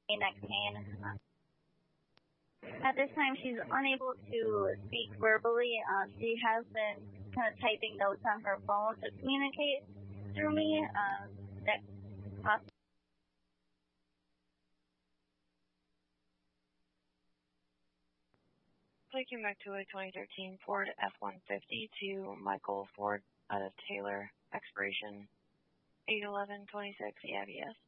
neck pain. At this time, she's unable to speak verbally. She has been kind of typing notes on her phone to communicate through me. That possibly. Taking back to a 2013 Ford F-150 to Michael Ford out of Taylor, expiration 8/11/26, EIVS.